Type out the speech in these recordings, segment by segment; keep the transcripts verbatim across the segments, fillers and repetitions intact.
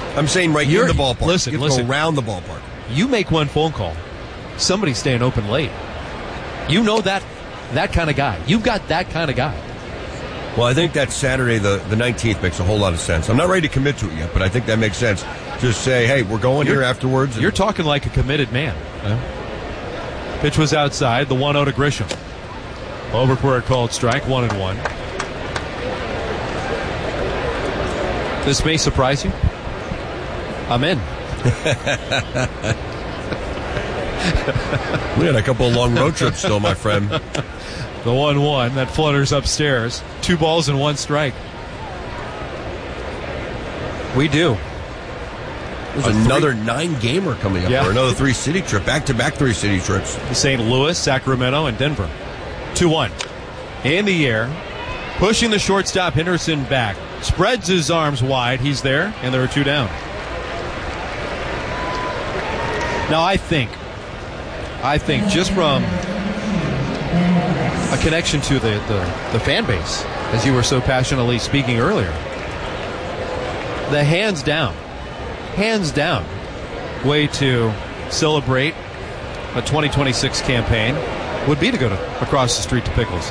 I'm saying right You're, in the ballpark. Listen, you have listen. to go around the ballpark. You make one phone call, somebody's staying open late. You know that that kind of guy. You've got that kind of guy. Well, I think that Saturday, the, the nineteenth, makes a whole lot of sense. I'm not ready to commit to it yet, but I think that makes sense. Just say, hey, we're going You're, here afterwards. You're talking like a committed man. Huh? Pitch was outside, the one oh to Grisham. Over for a called strike, one and one. This may surprise you. I'm in. We had a couple of long road trips still, my friend. The one one that flutters upstairs. Two balls and one strike. We do. There's a another three, nine-gamer coming up, yeah. or another three-city trip, back-to-back three-city trips. Saint Louis, Sacramento, and Denver. two one. In the air. Pushing the shortstop, Henderson back. Spreads his arms wide. He's there, and there are two down. Now, I think, I think just from a connection to the, the, the fan base, as you were so passionately speaking earlier, the hands down, hands down way to celebrate a twenty twenty-six campaign would be to go to across the street to Pickles.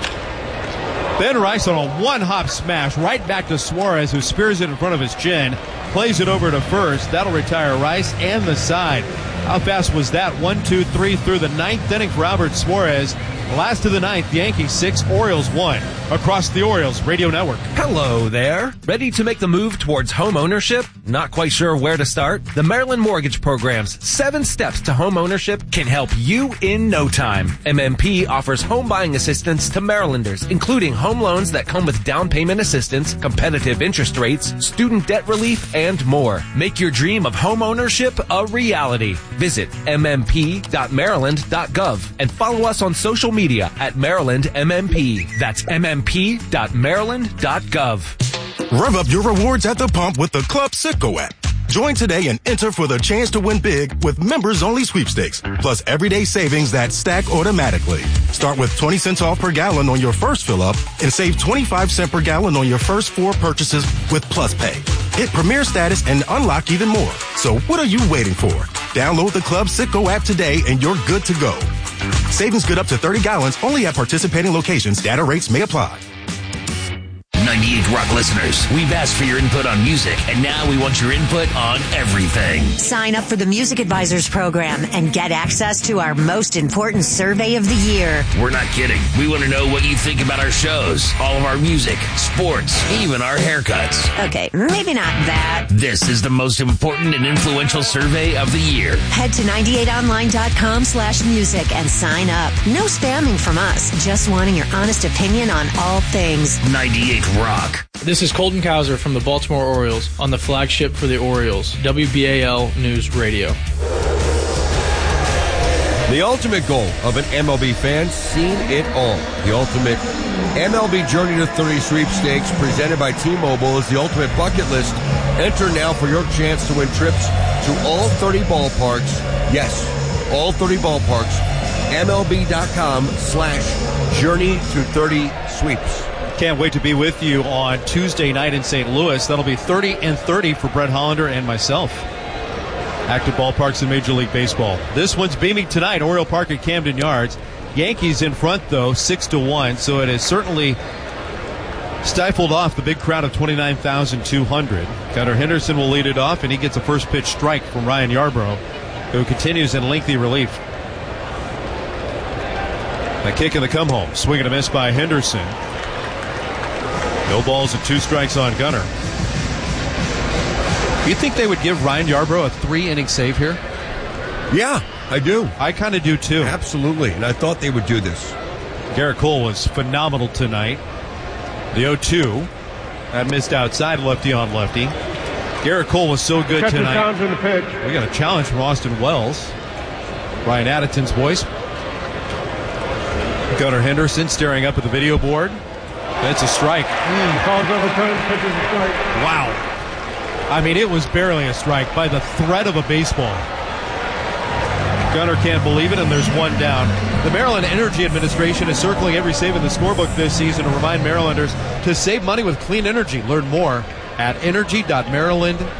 Ben Rice on a one-hop smash right back to Suarez, who spears it in front of his chin, plays it over to first. That'll retire Rice and the side. How fast was that? One, two, three through the ninth inning for Albert Suarez. Last of the ninth, Yankees six, Orioles one. Across the Orioles Radio Network. Hello there. Ready to make the move towards home ownership? Not quite sure where to start? The Maryland Mortgage Program's seven steps to home ownership can help you in no time. M M P offers home buying assistance to Marylanders, including home loans that come with down payment assistance, competitive interest rates, student debt relief, and more. Make your dream of home ownership a reality. Visit m m p dot maryland dot gov and follow us on social media at Maryland M M P. That's m m p dot maryland dot gov. Rev up your rewards at the pump with the Club Citgo app. Join today and enter for the chance to win big with members-only sweepstakes, plus everyday savings that stack automatically. Start with twenty cents off per gallon on your first fill-up and save twenty-five cents per gallon on your first four purchases with Plus Pay. Hit Premier status and unlock even more. So what are you waiting for? Download the Club Citgo app today and you're good to go. Savings good up to thirty gallons only at participating locations. Data rates may apply. ninety-eight Rock listeners, we've asked for your input on music, and now we want your input on everything. Sign up for the Music Advisors program and get access to our most important survey of the year. We're not kidding. We want to know what you think about our shows, all of our music, sports, even our haircuts. Okay, maybe not that. This is the most important and influential survey of the year. Head to ninety-eight online dot com slash music and sign up. No spamming from us, just wanting your honest opinion on all things. ninety-eight Rock. This is Colton Cowser from the Baltimore Orioles on the flagship for the Orioles, W B A L News Radio. The ultimate goal of an M L B fan, seen it all. The ultimate M L B Journey to thirty sweepstakes presented by T-Mobile is the ultimate bucket list. Enter now for your chance to win trips to all thirty ballparks. Yes, all thirty ballparks. M L B dot com slash Journey to thirty sweeps. Can't wait to be with you on Tuesday night in Saint Louis. That'll be thirty and thirty for Brett Hollander and myself. Active ballparks in Major League Baseball. This one's beaming tonight, Oriole Park at Camden Yards. Yankees in front, though, six to one, so it has certainly stifled off the big crowd of twenty-nine thousand two hundred. Gunnar Henderson will lead it off, and he gets a first pitch strike from Ryan Yarbrough, who continues in lengthy relief. A kick in the come home. Swing and a miss by Henderson. No balls and two strikes on Gunnar. Do you think they would give Ryan Yarbrough a three-inning save here? Yeah, I do. I kind of do, too. Absolutely, and I thought they would do this. Garrett Cole was phenomenal tonight. The oh two. That missed outside, lefty on lefty. Garrett Cole was so good tonight. The pitch. We got a challenge from Austin Wells. Ryan Addison's voice. Gunnar Henderson staring up at the video board. That's a strike. Mm, calls overtime, pitches a strike. Wow. I mean, it was barely a strike by the threat of a baseball. Gunnar can't believe it, and there's one down. The Maryland Energy Administration is circling every save in the scorebook this season to remind Marylanders to save money with clean energy. Learn more at energy dot maryland